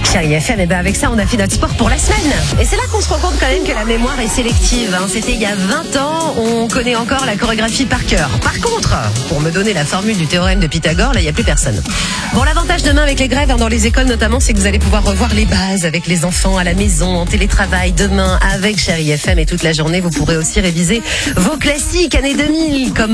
Chérie FM, et ben avec ça, on a fait notre sport pour la semaine. Et c'est là qu'on se rend compte quand même que la mémoire est sélective. C'était il y a 20 ans, on connaît encore la chorégraphie par cœur. Par contre, pour me donner la formule du théorème de Pythagore, là, il n'y a plus personne. Bon, l'avantage demain avec les grèves, dans les écoles notamment, c'est que vous allez pouvoir revoir les bases avec les enfants à la maison, en télétravail. Demain, avec Chérie FM et toute la journée, vous pourrez aussi réviser vos classiques années 2000, comme